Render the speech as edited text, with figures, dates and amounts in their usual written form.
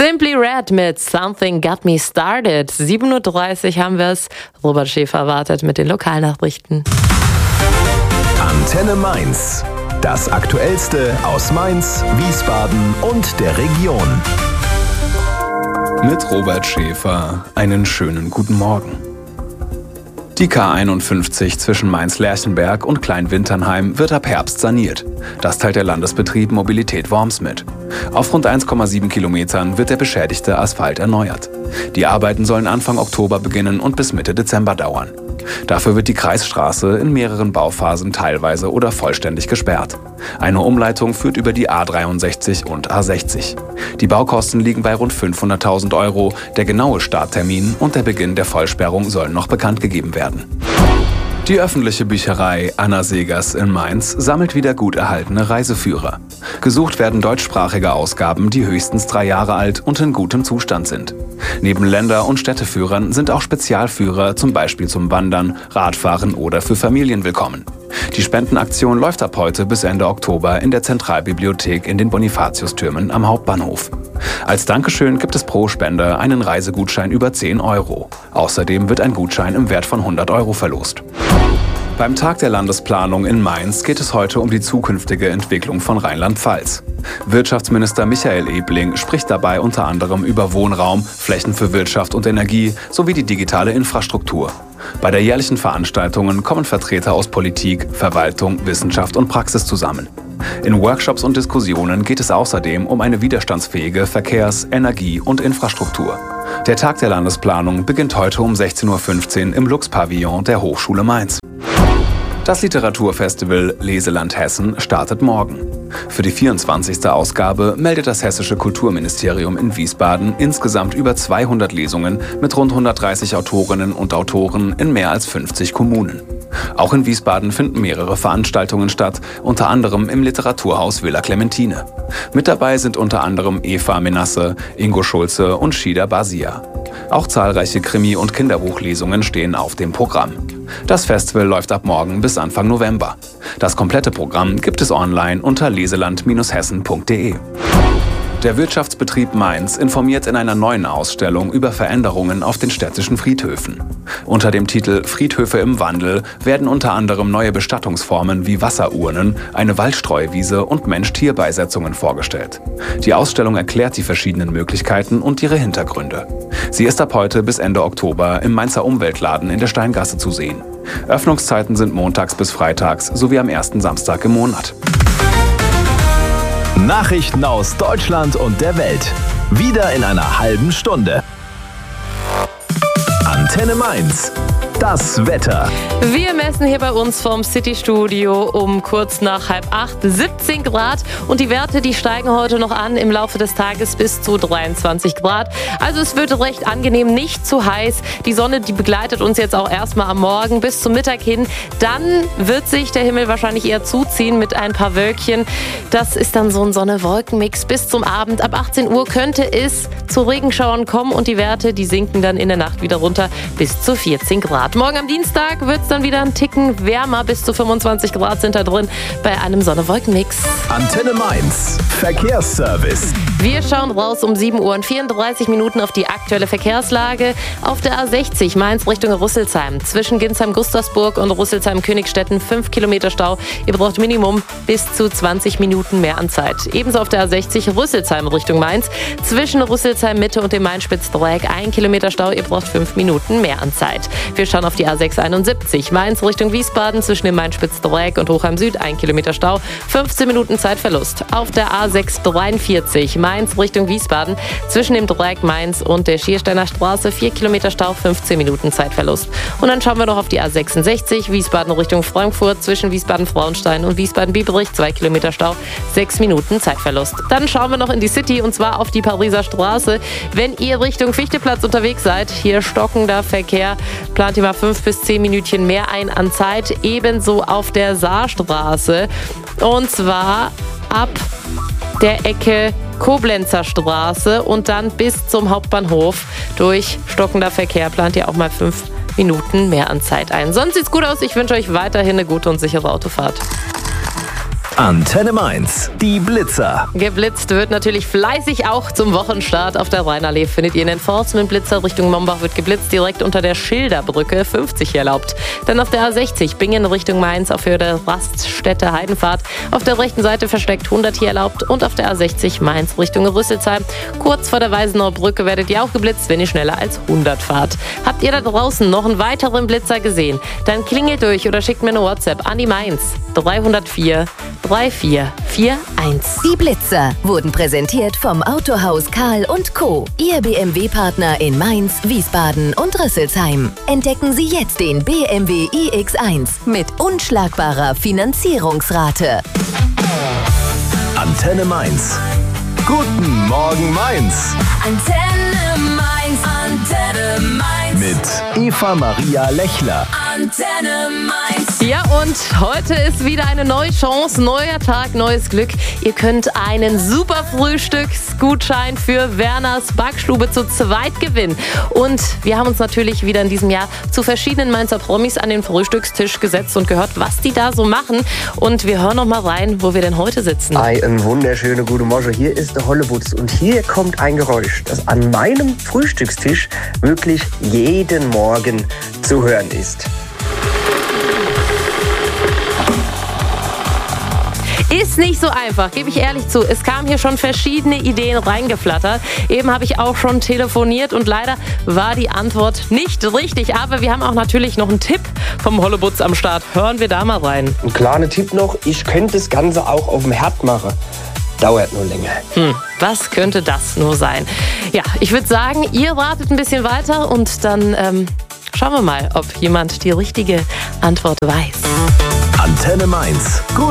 Simply Red mit Something Got Me Started. 7.30 Uhr haben wir es. Robert Schäfer wartet mit den Lokalnachrichten. Antenne Mainz. Das Aktuellste aus Mainz, Wiesbaden und der Region. Mit Robert Schäfer einen schönen guten Morgen. Die K51 zwischen Mainz-Lerchenberg und Kleinwinternheim wird ab Herbst saniert. Das teilt der Landesbetrieb Mobilität Worms mit. Auf rund 1,7 Kilometern wird der beschädigte Asphalt erneuert. Die Arbeiten sollen Anfang Oktober beginnen und bis Mitte Dezember dauern. Dafür wird die Kreisstraße in mehreren Bauphasen teilweise oder vollständig gesperrt. Eine Umleitung führt über die A63 und A60. Die Baukosten liegen bei rund 500.000 €. Der genaue Starttermin und der Beginn der Vollsperrung sollen noch bekannt gegeben werden. Die öffentliche Bücherei Anna Segers in Mainz sammelt wieder gut erhaltene Reiseführer. Gesucht werden deutschsprachige Ausgaben, die höchstens 3 Jahre alt und in gutem Zustand sind. Neben Länder- und Städteführern sind auch Spezialführer, zum Beispiel zum Wandern, Radfahren oder für Familien willkommen. Die Spendenaktion läuft ab heute bis Ende Oktober in der Zentralbibliothek in den Bonifatiustürmen am Hauptbahnhof. Als Dankeschön gibt es pro Spender einen Reisegutschein über 10 €. Außerdem wird ein Gutschein im Wert von 100 € verlost. Beim Tag der Landesplanung in Mainz geht es heute um die zukünftige Entwicklung von Rheinland-Pfalz. Wirtschaftsminister Michael Ebling spricht dabei unter anderem über Wohnraum, Flächen für Wirtschaft und Energie sowie die digitale Infrastruktur. Bei der jährlichen Veranstaltung kommen Vertreter aus Politik, Verwaltung, Wissenschaft und Praxis zusammen. In Workshops und Diskussionen geht es außerdem um eine widerstandsfähige Verkehrs-, Energie- und Infrastruktur. Der Tag der Landesplanung beginnt heute um 16.15 Uhr im Lux-Pavillon der Hochschule Mainz. Das Literaturfestival Leseland Hessen startet morgen. Für die 24. Ausgabe meldet das Hessische Kulturministerium in Wiesbaden insgesamt über 200 Lesungen mit rund 130 Autorinnen und Autoren in mehr als 50 Kommunen. Auch in Wiesbaden finden mehrere Veranstaltungen statt, unter anderem im Literaturhaus Villa Clementine. Mit dabei sind unter anderem Eva Menasse, Ingo Schulze und Shida Basia. Auch zahlreiche Krimi- und Kinderbuchlesungen stehen auf dem Programm. Das Festival läuft ab morgen bis Anfang November. Das komplette Programm gibt es online unter leseland-hessen.de. Der Wirtschaftsbetrieb Mainz informiert in einer neuen Ausstellung über Veränderungen auf den städtischen Friedhöfen. Unter dem Titel Friedhöfe im Wandel werden unter anderem neue Bestattungsformen wie Wasserurnen, eine Waldstreuwiese und Mensch-Tier-Beisetzungen vorgestellt. Die Ausstellung erklärt die verschiedenen Möglichkeiten und ihre Hintergründe. Sie ist ab heute bis Ende Oktober im Mainzer Umweltladen in der Steingasse zu sehen. Öffnungszeiten sind montags bis freitags sowie am ersten Samstag im Monat. Nachrichten aus Deutschland und der Welt. Wieder in einer halben Stunde. Antenne Mainz. Das Wetter. Wir messen hier bei uns vom City-Studio um kurz nach 7:30 17 Grad. Und die Werte, die steigen heute noch an im Laufe des Tages bis zu 23 Grad. Also es wird recht angenehm, nicht zu heiß. Die Sonne, die begleitet uns jetzt auch erstmal am Morgen bis zum Mittag hin. Dann wird sich der Himmel wahrscheinlich eher zuziehen mit ein paar Wölkchen. Das ist dann so ein Sonne-Wolken-Mix bis zum Abend. Ab 18 Uhr könnte es zu Regenschauern kommen und die Werte, die sinken dann in der Nacht wieder runter bis zu 14 Grad. Morgen am Dienstag wird es dann wieder ein Ticken wärmer. Bis zu 25 Grad sind da drin bei einem Sonne-Wolken-Mix. Antenne Mainz. Verkehrsservice. Wir schauen raus um 7 Uhr und 34 Minuten auf die aktuelle Verkehrslage. Auf der A60 Mainz Richtung Rüsselsheim. Zwischen Ginsheim-Gustavsburg und Rüsselsheim-Königstetten 5 Kilometer Stau. Ihr braucht Minimum bis zu 20 Minuten mehr an Zeit. Ebenso auf der A60 Rüsselsheim Richtung Mainz. Zwischen Rüsselsheim-Mitte und dem Main-Spitz-Dreieck 1 Kilometer Stau. Ihr braucht 5 Minuten mehr an Zeit. Wir schauen auf die A671 Mainz Richtung Wiesbaden. Zwischen dem Main-Spitz-Dreieck und Hochheim Süd 1 Kilometer Stau. 15 Minuten Zeitverlust. Auf der A643 Mainz Richtung Wiesbaden. Zwischen dem Dreieck Mainz und der Schiersteiner Straße 4 Kilometer Stau, 15 Minuten Zeitverlust. Und dann schauen wir noch auf die A66 Wiesbaden Richtung Frankfurt. Zwischen Wiesbaden-Frauenstein und Wiesbaden-Bieberich 2 Kilometer Stau, 6 Minuten Zeitverlust. Dann schauen wir noch in die City und zwar auf die Pariser Straße. Wenn ihr Richtung Fichteplatz unterwegs seid, hier stockender Verkehr, plant ihr mal 5 bis 10 Minütchen mehr ein an Zeit. Ebenso auf der Saarstraße. Und zwar ab der Ecke Koblenzer Straße und dann bis zum Hauptbahnhof. Durch stockender Verkehr plant ihr auch mal 5 Minuten mehr an Zeit ein. Sonst sieht's gut aus. Ich wünsche euch weiterhin eine gute und sichere Autofahrt. Antenne Mainz, die Blitzer. Geblitzt wird natürlich fleißig auch zum Wochenstart. Auf der Rheinallee findet ihr einen Enforcement-Blitzer. Richtung Mombach wird geblitzt, direkt unter der Schilderbrücke, 50 hier erlaubt. Dann auf der A60 Bingen Richtung Mainz auf Höhe der Raststätte Heidenfahrt. Auf der rechten Seite versteckt 100 hier erlaubt. Und auf der A60 Mainz Richtung Rüsselsheim. Kurz vor der Weißenauer Brücke werdet ihr auch geblitzt, wenn ihr schneller als 100 fahrt. Habt ihr da draußen noch einen weiteren Blitzer gesehen? Dann klingelt durch oder schickt mir eine WhatsApp an die Mainz 304 3441. Die Blitzer wurden präsentiert vom Autohaus Karl & Co., Ihr BMW-Partner in Mainz, Wiesbaden und Rüsselsheim. Entdecken Sie jetzt den BMW iX1 mit unschlagbarer Finanzierungsrate. Antenne Mainz. Guten Morgen Mainz. Antenne Mainz, Antenne Mainz. Mit Eva Maria Lechler. Antenne Mainz. Ja, und heute ist wieder eine neue Chance, neuer Tag, neues Glück. Ihr könnt einen super Frühstücksgutschein für Werners Backstube zu zweit gewinnen. Und wir haben uns natürlich wieder in diesem Jahr zu verschiedenen Mainzer Promis an den Frühstückstisch gesetzt und gehört, was die da so machen. Und wir hören noch mal rein, wo wir denn heute sitzen. Einen wunderschönen guten Morgen. Hier ist der Hollebutz und hier kommt ein Geräusch, das an meinem Frühstückstisch wirklich jeden Morgen zu hören ist. Ist nicht so einfach, gebe ich ehrlich zu. Es kamen hier schon verschiedene Ideen reingeflattert. Eben habe ich auch schon telefoniert und leider war die Antwort nicht richtig. Aber wir haben auch natürlich noch einen Tipp vom Hollebutz am Start. Hören wir da mal rein. Ein kleiner Tipp noch, ich könnte das Ganze auch auf dem Herd machen. Dauert nur länger. Was könnte das nur sein? Ja, ich würde sagen, ihr ratet ein bisschen weiter und dann schauen wir mal, ob jemand die richtige Antwort weiß. Antenne Mainz.